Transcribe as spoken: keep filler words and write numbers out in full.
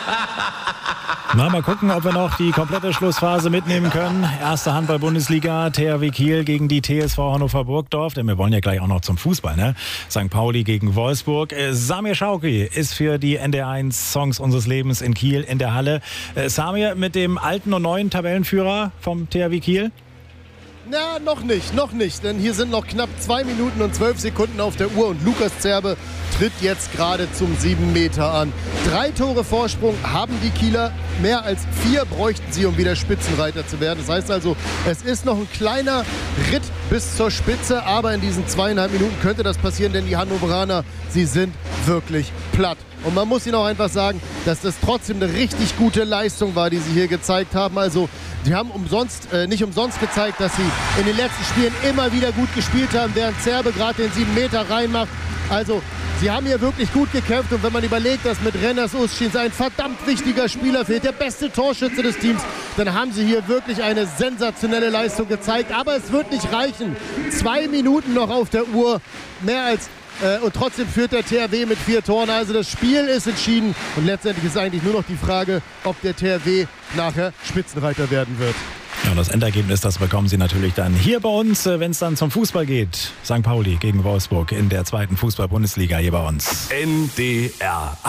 Na, mal gucken, ob wir noch die komplette Schlussphase mitnehmen können. Erste Handball-Bundesliga, T H W Kiel gegen die T S V Hannover Burgdorf. Denn wir wollen ja gleich auch noch zum Fußball, ne? Sankt Pauli gegen Wolfsburg. Äh, Samir Schauki ist für die N D R eins Songs unseres Lebens in Kiel in der Halle. Äh, Samir mit dem alten und neuen Tabellenführer vom T H W Kiel? Na, noch nicht, noch nicht, denn hier sind noch knapp zwei Minuten und zwölf Sekunden auf der Uhr und Lukas Zerbe tritt jetzt gerade zum sieben Meter an. Drei Tore Vorsprung haben die Kieler, mehr als vier bräuchten sie, um wieder Spitzenreiter zu werden. Das heißt also, es ist noch ein kleiner Ritt bis zur Spitze, aber in diesen zweieinhalb Minuten könnte das passieren, denn die Hannoveraner, sie sind wirklich platt. Und man muss ihnen auch einfach sagen, dass das trotzdem eine richtig gute Leistung war, die sie hier gezeigt haben. Also die haben umsonst, äh, nicht umsonst gezeigt, dass sie in den letzten Spielen immer wieder gut gespielt haben, während Zerbe gerade den sieben Meter reinmacht. Also sie haben hier wirklich gut gekämpft und wenn man überlegt, dass mit Renners Uschins ein verdammt wichtiger Spieler fehlt, der beste Torschütze des Teams, dann haben sie hier wirklich eine sensationelle Leistung gezeigt. Aber es wird nicht reichen. Zwei Minuten noch auf der Uhr, mehr als Äh, und trotzdem führt der T H W mit vier Toren. Also das Spiel ist entschieden. Und letztendlich ist eigentlich nur noch die Frage, ob der T H W nachher Spitzenreiter werden wird. Ja, und das Endergebnis, das bekommen Sie natürlich dann hier bei uns, wenn es dann zum Fußball geht. Sankt Pauli gegen Wolfsburg in der zweiten Fußball-Bundesliga hier bei uns. N D R